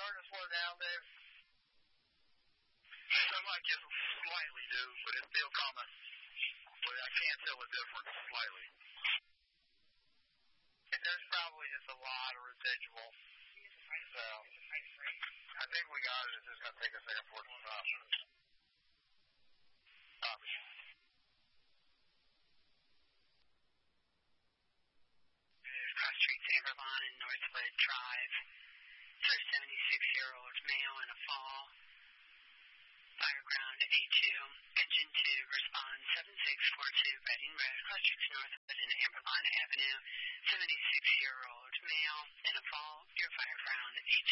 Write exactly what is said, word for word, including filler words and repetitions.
starting to slow down, Dave? So I might just slightly do, but it's still coming. But I can't tell the difference slightly. And there's probably just a lot of residual. So I think we got it. It's just going to take a second for it to stop. Stop. Cross Street, Amberlawn, and Northwood Drive. For a seventy-six-year-old male in a fall. Fireground A two. Engine two, respond seven six four two, Reading Road, Cross Street, Northwood, and Amberlawn Avenue. seventy-six-year-old male in a fall. Your Fireground A two.